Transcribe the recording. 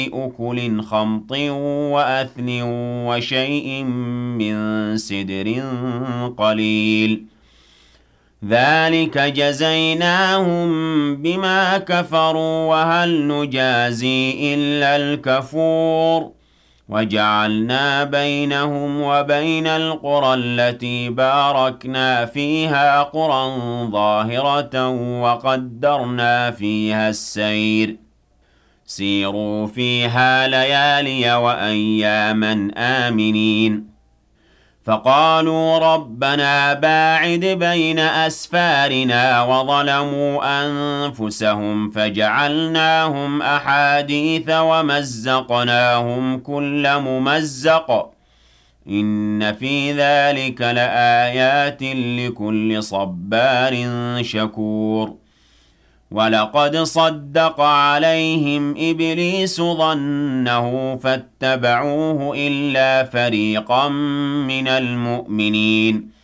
أكل خمط وأثل وشيء من سدر قليل ذلك جزيناهم بما كفروا وهل نجازي إلا الكفور وجعلنا بينهم وبين القرى التي باركنا فيها قرى ظاهرة وقدرنا فيها السير سيروا فيها ليالي وأياما آمنين فقالوا ربنا باعد بين أسفارنا وظلموا أنفسهم فجعلناهم أحاديث ومزقناهم كل ممزق إن في ذلك لآيات لكل صبار شكور ولقد صدق عليهم إبليس ظنه فاتبعوه إلا فريقا من المؤمنين